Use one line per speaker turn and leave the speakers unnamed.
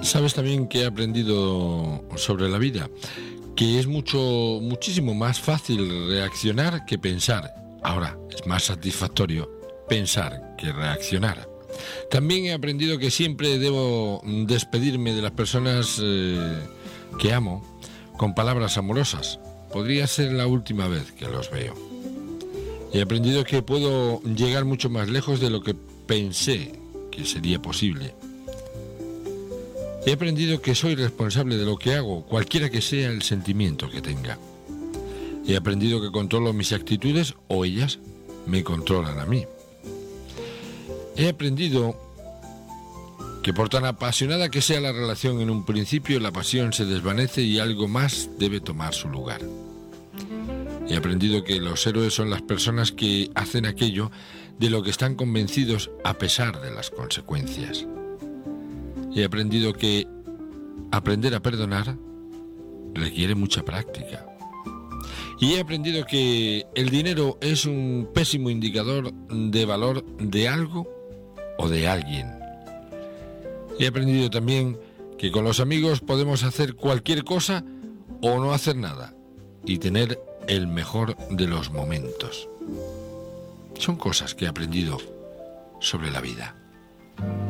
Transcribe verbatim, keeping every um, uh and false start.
Sabes también que he aprendido sobre la vida, que es mucho, muchísimo más fácil reaccionar que pensar. Ahora, es más satisfactorio pensar que reaccionar. También he aprendido que siempre debo despedirme de las personas eh, que amo con palabras amorosas. Podría ser la última vez que los veo. He aprendido que puedo llegar mucho más lejos de lo que pensé que sería posible. He aprendido que soy responsable de lo que hago, cualquiera que sea el sentimiento que tenga. He aprendido que controlo mis actitudes o ellas me controlan a mí. He aprendido que por tan apasionada que sea la relación en un principio, la pasión se desvanece y algo más debe tomar su lugar. He aprendido que los héroes son las personas que hacen aquello de lo que están convencidos a pesar de las consecuencias. He aprendido que aprender a perdonar requiere mucha práctica. Y he aprendido que el dinero es un pésimo indicador de valor de algo o de alguien. He aprendido también que con los amigos podemos hacer cualquier cosa o no hacer nada y tener el mejor de los momentos. Son cosas que he aprendido sobre la vida.